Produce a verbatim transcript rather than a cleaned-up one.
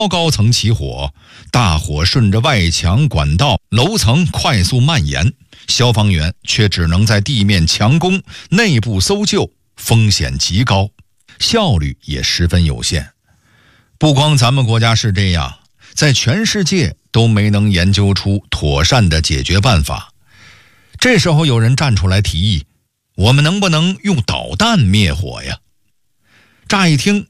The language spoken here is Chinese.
高层起火，大火顺着外墙、管道、楼层快速蔓延，消防员却只能在地面强攻，内部搜救风险极高，效率也十分有限。不光咱们国家是这样，在全世界都没能研究出妥善的解决办法。这时候有人站出来提议，我们能不能用导弹灭火呀？乍一听